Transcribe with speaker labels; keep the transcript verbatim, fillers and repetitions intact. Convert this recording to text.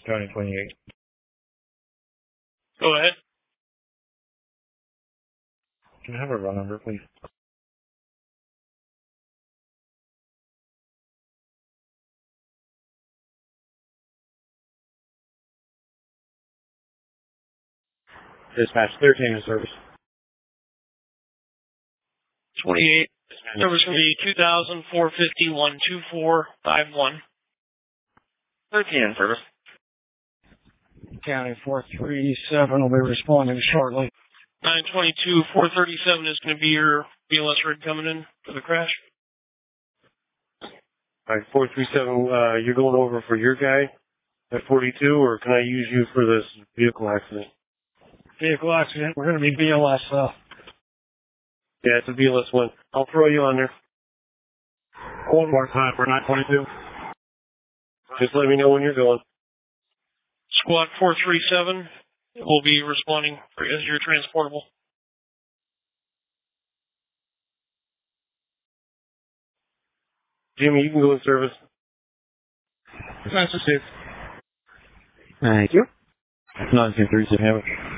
Speaker 1: County twenty-eight.
Speaker 2: Go ahead.
Speaker 1: Can I have a run number, please? Dispatch thirteen in service.
Speaker 2: twenty-eight. Service will be two thousand four hundred fifty-one two four five one.
Speaker 3: thirteen in service.
Speaker 4: County four three seven will be responding shortly.
Speaker 2: nine twenty-two four thirty-seven is going to be your B L S rig coming in for the crash.
Speaker 1: All right, four three seven, uh, you're going over for your guy at forty-two, or can I use you for this vehicle accident?
Speaker 4: Vehicle accident. We're going to be B L S, though.
Speaker 1: Yeah, it's a B L S one. I'll throw you on there. One more time for nine twenty-two. Just let me know when you're going.
Speaker 2: Squad four three seven will be responding for, as your transportable.
Speaker 1: Jimmy, you can go in service.
Speaker 4: That's a safe.
Speaker 3: Thank you. nine two three seven, have it.